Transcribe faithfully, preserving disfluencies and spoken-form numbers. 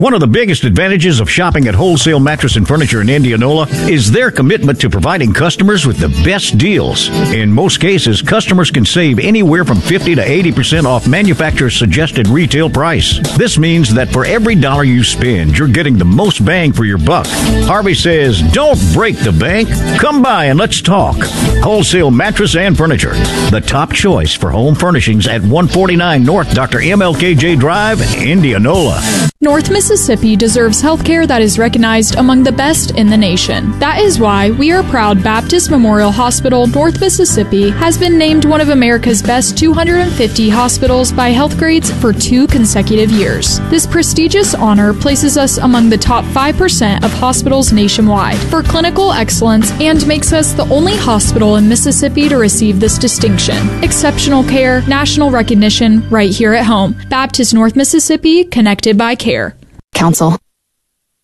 One of the biggest advantages of shopping at Wholesale Mattress and Furniture in Indianola is their commitment to providing customers with the best deals. In most cases, customers can save anywhere from fifty to eighty percent off manufacturer's suggested retail price. This means that for every dollar you spend, you're getting the most bang for your buck. Harvey says, don't break the bank. Come by and let's talk. Wholesale Mattress and Furniture, the top choice for home furnishings at one forty-nine North Doctor M L K J Drive, Indianola. North Mississippi deserves health care that is recognized among the best in the nation. That is why we are proud Baptist Memorial Hospital, North Mississippi, has been named one of America's best two hundred fifty hospitals by HealthGrades for two consecutive years. This prestigious honor places us among the top five percent of hospitals nationwide for clinical excellence and makes us the only hospital in Mississippi to receive this distinction. Exceptional care, national recognition, right here at home. Baptist North Mississippi, connected by care. Council.